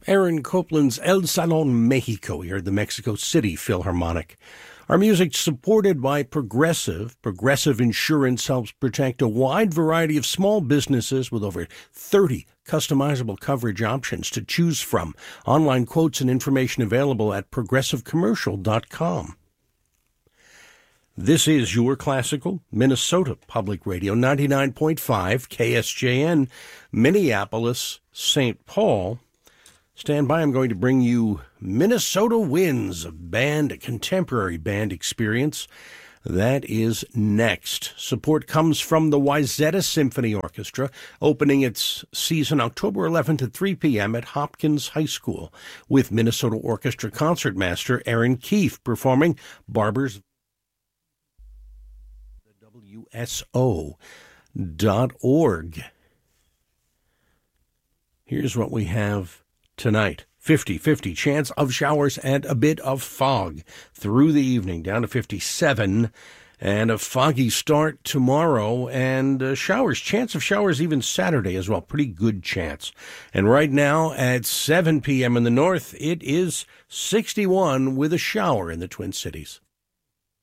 Aaron Copland's El Salón Mexico here at the Mexico City Philharmonic. Our music supported by Progressive. Progressive Insurance helps protect a wide variety of small businesses with over 30 customizable coverage options to choose from. Online quotes and information available at progressivecommercial.com. This is your classical Minnesota Public Radio, 99.5 KSJN, Minneapolis, St. Paul. Stand by, I'm going to bring you Minnesota Winds, a contemporary band experience. That is next. Support comes from the Wayzata Symphony Orchestra, opening its season October 11th at 3 p.m. at Hopkins High School, with Minnesota Orchestra concertmaster Aaron Keefe performing Barber's WSO.org. Here's what we have tonight. 50-50 chance of showers and a bit of fog through the evening, down to 57, and a foggy start tomorrow, and showers, chance of showers even Saturday as well, pretty good chance. And right now at 7 p.m. in the north, it is 61 with a shower in the Twin Cities.